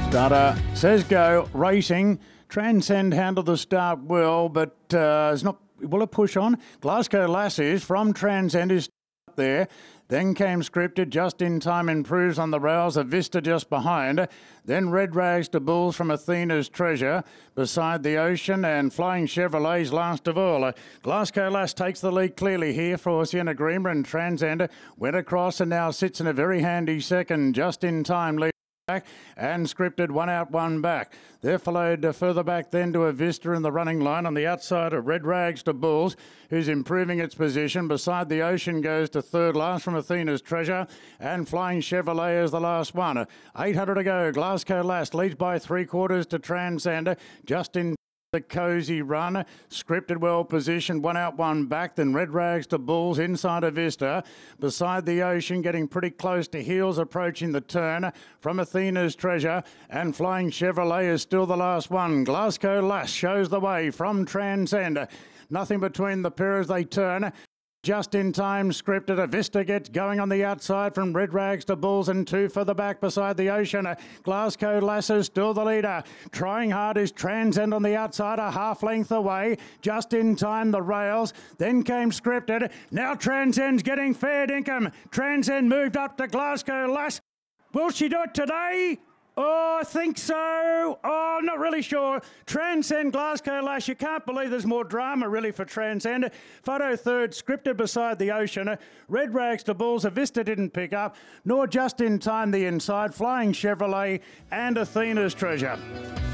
Starter says go, racing. Transcend handled the start well, but it's not. Will it push on? Glasgow Lasses from Transcend is up there. Then came Scripted, just in time improves on the rails, a Vista just behind. Then Red Rags to Bulls from Athena's Treasure beside the Ocean, and Flying Chevrolet's last of all. Glasgow Lass takes the lead clearly here for Sienna Greener, and Transcend went across and now sits in a very handy second, just in time lead. And Scripted, one out, one back. They're followed further back then to a Vista in the running line on the outside of Red Rags to Bulls, who's improving its position. Beside the Ocean goes to third last from Athena's Treasure, and Flying Chevrolet is the last one. 800 to go. Glasgow Lass leads by 3/4 to Transcend, just in the Cozy Run. Scripted well positioned, one out, one back. Then Red Rags to Bulls inside a Vista. Beside the Ocean, getting pretty close to heels, approaching the turn from Athena's Treasure. And Flying Chevrolet is still the last one. Glasgow Lass shows the way from Transcend. Nothing between the pair as they turn. Just in time, Scripted. A Vista gets going on the outside from Red Rags to Bulls, and two for the back beside the Ocean. Glasgow Lass is still the leader. Trying hard is Transcend on the outside, a half length away. Just in time, the rails. Then came Scripted. Now Transcend's getting fair dinkum. Transcend moved up to Glasgow Lass. Will she do it today? Oh, I think so. Oh, I'm not really sure. Transcend, Glasgow Lass. You can't believe there's more drama really for Transcend. Photo third, Scripted beside the Ocean. Red Rags to Bulls. A Vista didn't pick up, nor just in time the inside. Flying Chevrolet and Athena's Treasure.